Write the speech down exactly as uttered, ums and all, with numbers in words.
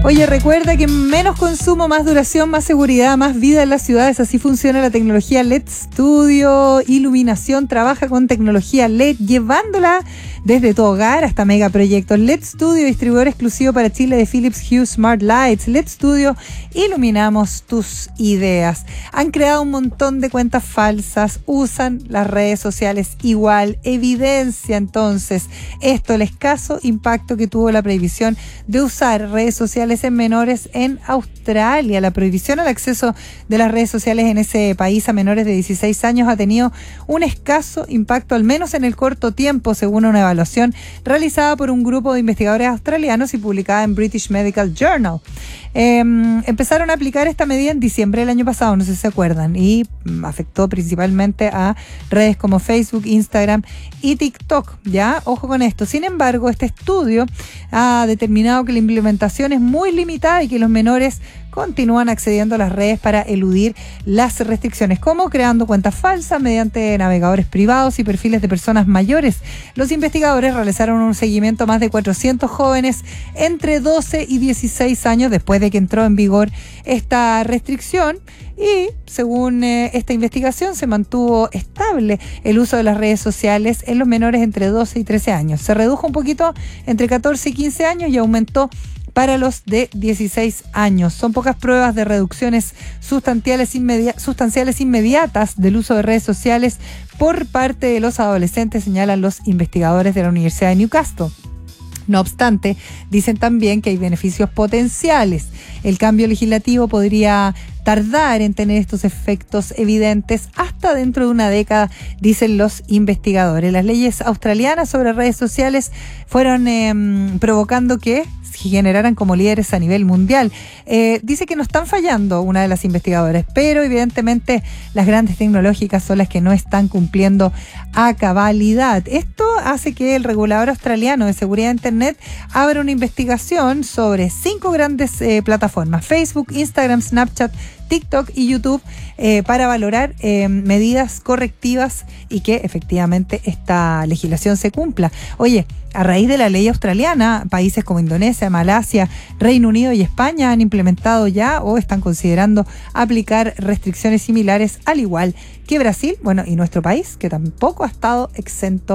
Oye, recuerda que menos consumo, más duración, más seguridad, más vida en las ciudades. Así funciona la tecnología L E D Studio Iluminación. Trabaja con tecnología L E D, llevándola desde tu hogar hasta megaproyectos. L E D Studio, distribuidor exclusivo para Chile de Philips Hue Smart Lights. L E D Studio, iluminamos tus ideas. Han creado un montón de cuentas falsas, usan las redes sociales igual. Evidencia entonces esto, el escaso impacto que tuvo la prohibición de usar redes sociales en menores en Australia. La prohibición al acceso de las redes sociales en ese país a menores de dieciséis años ha tenido un escaso impacto, al menos en el corto tiempo, según una evaluación realizada por un grupo de investigadores australianos y publicada en British Medical Journal. Eh, empezaron a aplicar esta medida en diciembre del año pasado, no sé si se acuerdan, y afectó principalmente a redes como Facebook, Instagram y TikTok. Ya, ojo con esto. Sin embargo, este estudio ha determinado que la implementación es muy limitada y que los menores continúan accediendo a las redes para eludir las restricciones, como creando cuentas falsas mediante navegadores privados y perfiles de personas mayores. Los investigadores realizaron un seguimiento a más de cuatrocientos jóvenes entre doce y dieciséis años después de que entró en vigor esta restricción y, según eh, esta investigación, se mantuvo estable el uso de las redes sociales en los menores entre doce y trece años. Se redujo un poquito entre catorce y quince años y aumentó para los de dieciséis años. Son pocas pruebas de reducciones sustanciales, inmedi- sustanciales inmediatas del uso de redes sociales por parte de los adolescentes, señalan los investigadores de la Universidad de Newcastle. No obstante, dicen también que hay beneficios potenciales. El cambio legislativo podría tardar en tener estos efectos evidentes hasta dentro de una década, dicen los investigadores. Las leyes australianas sobre redes sociales fueron eh, provocando que generaran como líderes a nivel mundial. Eh, dice que no están fallando una de las investigadoras, pero evidentemente las grandes tecnológicas son las que no están cumpliendo a cabalidad. Esto hace que el regulador australiano de seguridad de Internet abra una investigación sobre cinco grandes eh, plataformas: Facebook, Instagram, Snapchat, TikTok y YouTube, eh, para valorar eh, medidas correctivas y que efectivamente esta legislación se cumpla. Oye, a raíz de la ley australiana, países como Indonesia, Malasia, Reino Unido y España han implementado ya o están considerando aplicar restricciones similares, al igual que Brasil, bueno, y nuestro país, que tampoco ha estado exento